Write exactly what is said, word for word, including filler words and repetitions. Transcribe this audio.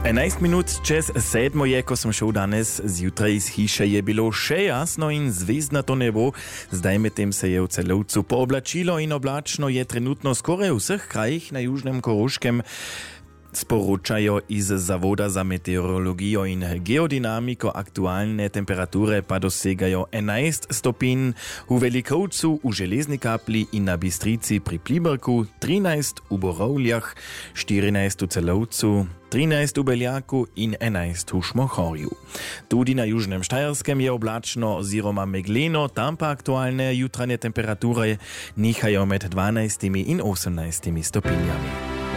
jedenaest minut čez sedmo je, ko som šel danes zjutraj z hiše, je bilo še jasno in zvezdnato nebo. Zdaj medtem se je v celovcu pooblačilo in oblačno je trenutno skoraj v vseh krajih na južnem Koroškem. Sporočajo iz Zavoda za meteorologijo in geodinamiko, aktualne temperature pa dosegajo enajst stopinj v Velikovcu, v Železni Kapli in na Bistrici pri Pliberku, trinajst v Borovljah, štirinajst v Celovcu, trinajst v Beljaku in enajst v Šmohorju. Tudi na južnem Štajerskem je oblačno oziroma megleno, tam pa aktualne jutranje temperature nihajo med dvanajstimi in osemnajstimi stopinjami.